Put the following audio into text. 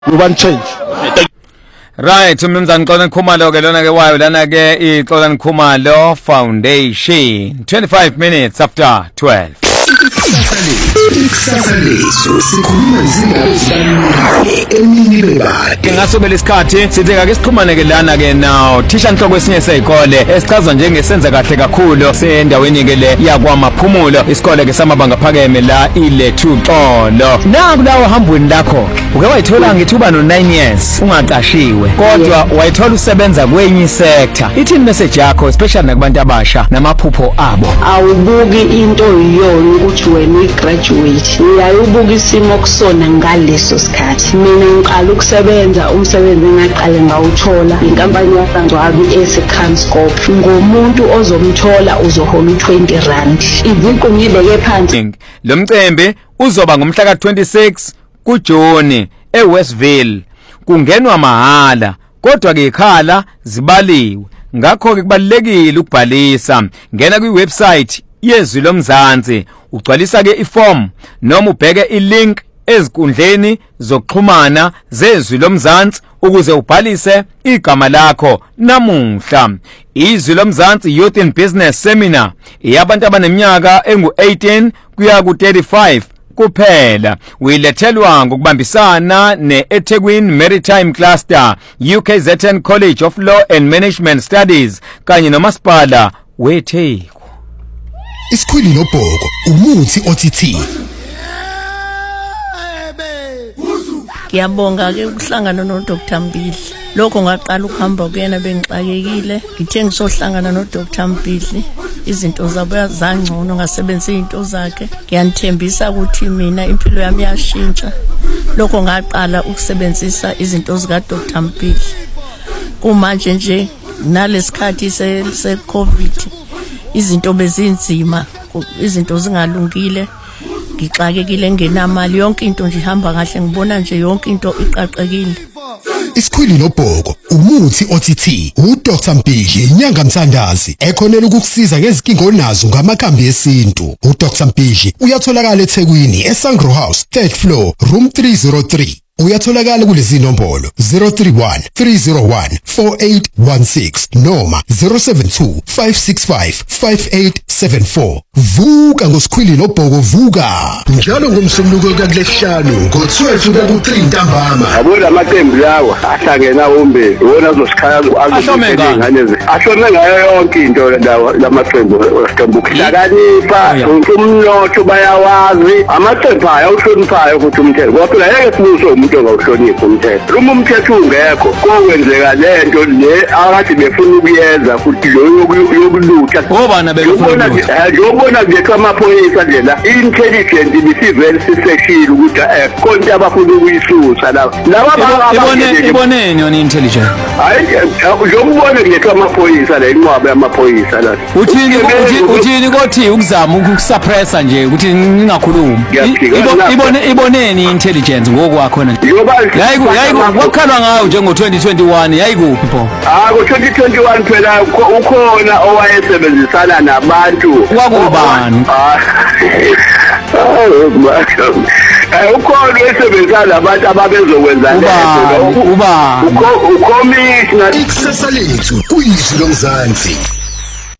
We want change. Right, umnumzana Xolani Khumalo ke lona ke wayo lana ke iXolani Khumalo Foundation. 25 minutes after 12. Ikusasaleso sikhuluma izindaba ezibalulekile emini bebade. Ngasobela isikhathi sithi ake siqhumane ke lana ke now thisha inhloko esinye sezikole esichazwa njengesenza kahle kakhulu sendaweni ke le yakwamaphumulo isikole ke samabanga phakeme la ilethu Xolo. Naku lawo hambweni lakho uke wayithola ngithuba no9 years ungaqashiwe kodwa wayithola usebenza kwenye sector. Ithini message yakho especially nakubantu abasha namaphupho abo? Awubuki into yiyona ukuthi wena uyigraduate uyayibuka isimo kusona ngaleso sikhathi. Mina ngiqala ukusebenza umsebenzi engaqale ngawuthola inkampani yaSangcwabi eseKranskop ngomuntu ozomthola uzohola u20 izinto ngibeke phansi. Lo mcembe uzoba ngomhla ka26 kuJuni eWestville kungenwa mahala kodwa ke ikhala zibaliwe ngakho ke kubalekile ukubhalisa. Ngena kwiwebsite yezwi lomzansi ugcwalisa ke iform noma ubheke ilink ezikundleni zokuxhumana zezwi lomzansi ukuze ubhalise igama lakho namuhla. Izwi lomzansi Youth in Business Seminar yabantu abaneminyaka engu18 kuya ku35 kuphela. Uyilethelwa ngokubambisana neEthekwini Maritime Cluster, UKZN College of Law and Management Studies kanye nomasipala weTheku. Isikhwili nobhoko umuthi OTT. Ngiyabonga ke ukuhlangana noDr Mbidli. Lokho ngaqala ukuhamba kuyena bengixakekile. Ngithe ngisohlangana noDr Mbidli izinto zabo zangcono ngasebenzisa izinto zakhe. Ngiyanithembisa ukuthi mina impilo yami yashintsha. Lokho ngaqala ukusebenzisa izinto zika Dr Mbidli. Kumanje nje nalesikhathi se-COVID izinto bezinzima, izinto zingalungile. Ngixakekile ngenamali yonke into nje ihamba kahle ngibona nje yonke into iqaqekile. Isikhwili nobhoko umuthi OTT uDr Mbidli inyanga Mthandazi ekhonela ukukusiza ngezinkingo onazo ngamakhambi esintu. uDr Mbidli uyatholakala eThekwini eSangro House 3rd floor room 303. Uyatholakala kulezi nombolo 031 301 4816 noma 072 565 5874. Vuka ngosikhwili nobhoko vuka njalo ngomsombuluko kulesihlanu ngo12 ku3 ntambama. Yabona amaqembu lawa ahlangena umbe wona azosikhaya azingane ashone ngayo yonke into lamaqembu esiqembu hlakanipha umnotho bayawazi amaqembu ayawuhloniphayo ukuthi umthetho kodwa yeke sibuso umuntu ongawuhloniphi umthetho. Uma umthetho ungekho kokwenzeka lento le akathi befuna ukuyenza futhi lo yokulutha Ngobana bekufuna yobona nje amaphoyisa nje la intelligent ibisivele siseshile ukuthi konke abafuna ukuyisusa laba iboneni yona intelligent. Hayi yobona nje amaphoyisa la inqwabe amaphoyisa la. Uthini kothi ukuzama ukusuppressa nje ukuthi ningakhulumi. Iboneni intelligence ngokwakho na. Yayiku wakhalwa ngayo njengo 2021 yayikuphi pho? Ngo 2021 phela ukhona owayesebenzisana nabantu. Wakubani? Ukhona esebenzisana nabantu ababezokwenza lento. Ubani? Ukhomishna Ikusasa lethu kuyizwi lomzansi.